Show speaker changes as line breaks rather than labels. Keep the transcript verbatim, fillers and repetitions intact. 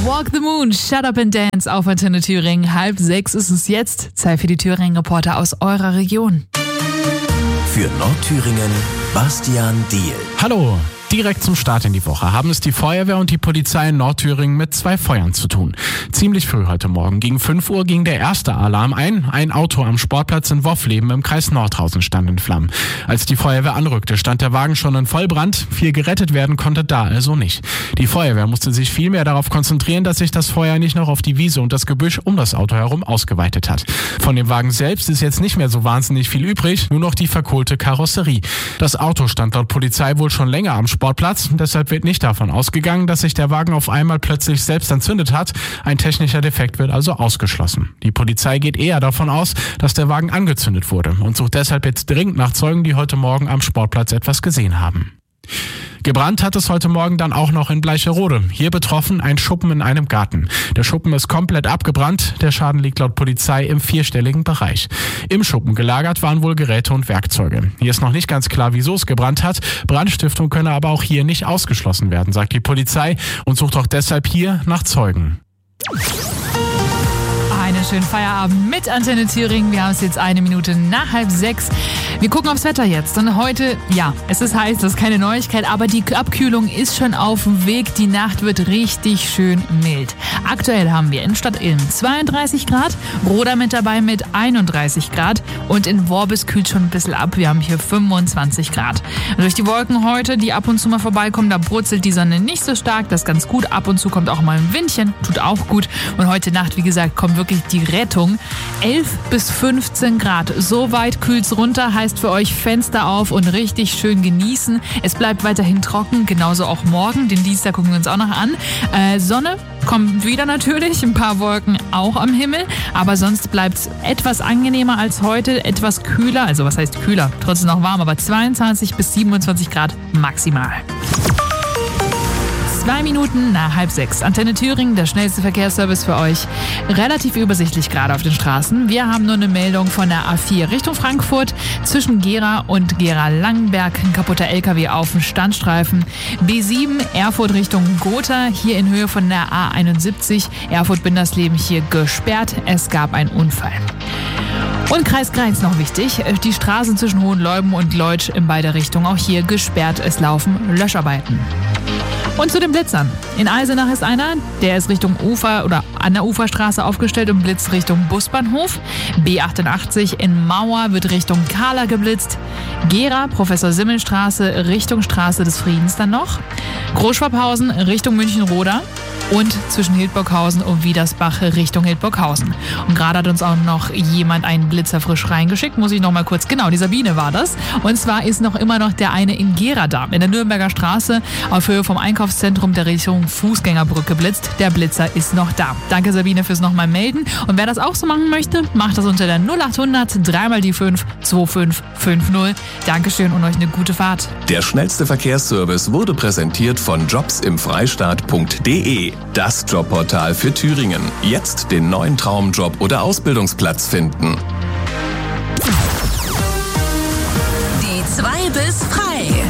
Walk the Moon, Shut Up and Dance auf Antenne Thüringen. Halb sechs ist es jetzt. Zeit für die Thüringen-Reporter aus eurer Region.
Für Nordthüringen, Bastian Diehl.
Hallo. Direkt zum Start in die Woche haben es die Feuerwehr und die Polizei in Nordthüringen mit zwei Feuern zu tun. Ziemlich früh heute Morgen gegen fünf Uhr ging der erste Alarm ein. Ein Auto am Sportplatz in Woffleben im Kreis Nordhausen stand in Flammen. Als die Feuerwehr anrückte, stand der Wagen schon in Vollbrand. Viel gerettet werden konnte da also nicht. Die Feuerwehr musste sich vielmehr darauf konzentrieren, dass sich das Feuer nicht noch auf die Wiese und das Gebüsch um das Auto herum ausgeweitet hat. Von dem Wagen selbst ist jetzt nicht mehr so wahnsinnig viel übrig, nur noch die verkohlte Karosserie. Das Auto stand laut Polizei wohl schon länger am Sportplatz. Deshalb wird nicht davon ausgegangen, dass sich der Wagen auf einmal plötzlich selbst entzündet hat. Ein technischer Defekt wird also ausgeschlossen. Die Polizei geht eher davon aus, dass der Wagen angezündet wurde und sucht deshalb jetzt dringend nach Zeugen, die heute Morgen am Sportplatz etwas gesehen haben. Gebrannt hat es heute Morgen dann auch noch in Bleicherode. Hier betroffen ein Schuppen in einem Garten. Der Schuppen ist komplett abgebrannt. Der Schaden liegt laut Polizei im vierstelligen Bereich. Im Schuppen gelagert waren wohl Geräte und Werkzeuge. Hier ist noch nicht ganz klar, wieso es gebrannt hat. Brandstiftung könne aber auch hier nicht ausgeschlossen werden, sagt die Polizei und sucht auch deshalb hier nach Zeugen.
Einen schönen Feierabend mit Antenne Thüringen. Wir haben es jetzt eine Minute nach halb sechs. Wir gucken aufs Wetter jetzt. Und heute, ja, es ist heiß, das ist keine Neuigkeit, aber die Abkühlung ist schon auf dem Weg. Die Nacht wird richtig schön mild. Aktuell haben wir in Stadt-Ilm zweiunddreißig Grad, Roda mit dabei mit einunddreißig Grad und in Worbis kühlt schon ein bisschen ab. Wir haben hier fünfundzwanzig Grad. Und durch die Wolken heute, die ab und zu mal vorbeikommen, da brutzelt die Sonne nicht so stark. Das ist ganz gut. Ab und zu kommt auch mal ein Windchen, tut auch gut. Und heute Nacht, wie gesagt, kommt wirklich die Rettung. elf bis fünfzehn Grad. So weit kühlt's runter, heißt für euch Fenster auf und richtig schön genießen. Es bleibt weiterhin trocken, genauso auch morgen. Den Dienstag gucken wir uns auch noch an. Äh, Sonne kommt wieder natürlich, ein paar Wolken auch am Himmel, aber sonst bleibt's etwas angenehmer als heute, etwas kühler, also was heißt kühler? Trotzdem noch warm, aber zweiundzwanzig bis siebenundzwanzig Grad maximal. Zwei Minuten nach halb sechs. Antenne Thüringen, der schnellste Verkehrsservice für euch. Relativ übersichtlich gerade auf den Straßen. Wir haben nur eine Meldung von der A vier Richtung Frankfurt. Zwischen Gera und Gera-Langenberg ein kaputter L K W auf dem Standstreifen. B sieben Erfurt Richtung Gotha. Hier in Höhe von der A einundsiebzig. Erfurt-Bindersleben hier gesperrt. Es gab einen Unfall. Und Kreis Greiz noch wichtig. Die Straßen zwischen Hohenleuben und Leutsch in beide Richtungen auch hier gesperrt. Es laufen Löscharbeiten. Und zu den Blitzern. In Eisenach ist einer, der ist Richtung Ufer oder an der Uferstraße aufgestellt und blitzt Richtung Busbahnhof. B achtundachtzig in Mauer wird Richtung Kahla geblitzt. Gera, Professor-Simmel-Straße, Richtung Straße des Friedens dann noch. Großschwabhausen Richtung München-Roda. Und zwischen Hildburghausen und Wiedersbach Richtung Hildburghausen. Und gerade hat uns auch noch jemand einen Blitzer frisch reingeschickt. Muss ich noch mal kurz, genau, die Sabine war das. Und zwar ist noch immer noch der eine in Gera da. In der Nürnberger Straße auf Höhe vom Einkaufszentrum der Richtung Fußgängerbrücke blitzt. Der Blitzer ist noch da. Danke Sabine fürs nochmal melden. Und wer das auch so machen möchte, macht das unter der null achthundert drei mal die fünf zwei fünf fünf null. Dankeschön und euch eine gute Fahrt.
Der schnellste Verkehrsservice wurde präsentiert von jobs im freistaat punkt de. Das Jobportal für Thüringen. Jetzt den neuen Traumjob oder Ausbildungsplatz finden.
Die zwei bis frei.